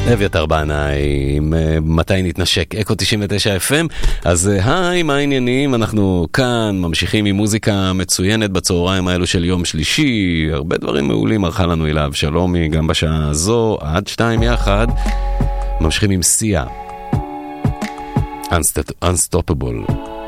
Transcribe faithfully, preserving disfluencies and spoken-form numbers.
אביתר בנאי, מתי נתנשק, אקו תשעים ותשע אף אם. אז היי, מה העניינים? אנחנו כאן ממשיכים עם מוזיקה מצוינת בצהריים האלו של יום שלישי, הרבה דברים מעולים, ערכה לנו אלה אבשלומי גם בשעה הזו, עד שתיים יחד. ממשיכים עם סיה, Unstoppable.